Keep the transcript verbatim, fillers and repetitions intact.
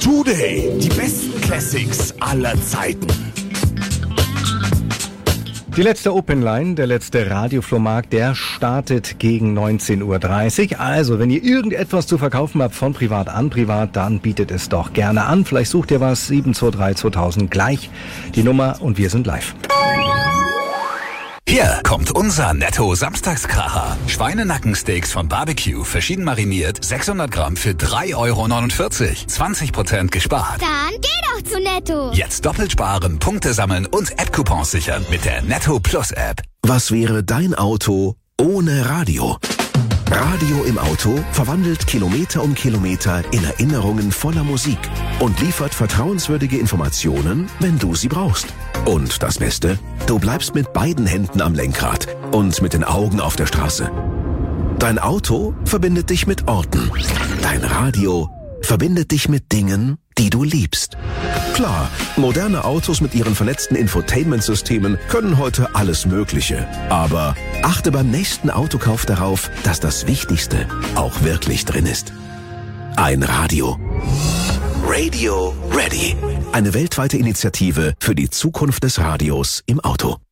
Today, die besten Classics aller Zeiten. Die letzte Open Line, der letzte Radioflohmarkt, der startet gegen neunzehn Uhr dreißig. Also, wenn ihr irgendetwas zu verkaufen habt von privat an privat, dann bietet es doch gerne an. Vielleicht sucht ihr was, sieben zwei drei zweitausend gleich die Nummer und wir sind live. Hier kommt unser Netto-Samstagskracher. Schweinenackensteaks von Barbecue, verschieden mariniert, sechshundert Gramm für drei Euro neunundvierzig. zwanzig Prozent gespart. Dann geh doch zu Netto. Jetzt doppelt sparen, Punkte sammeln und App-Coupons sichern mit der Netto Plus App. Was wäre dein Auto ohne Radio? Radio im Auto verwandelt Kilometer um Kilometer in Erinnerungen voller Musik und liefert vertrauenswürdige Informationen, wenn du sie brauchst. Und das Beste? Du bleibst mit beiden Händen am Lenkrad und mit den Augen auf der Straße. Dein Auto verbindet dich mit Orten. Dein Radio verbindet dich mit Dingen, die du liebst. Klar, moderne Autos mit ihren vernetzten Infotainment-Systemen können heute alles Mögliche. Aber achte beim nächsten Autokauf darauf, dass das Wichtigste auch wirklich drin ist. Ein Radio. Radio Ready. Eine weltweite Initiative für die Zukunft des Radios im Auto.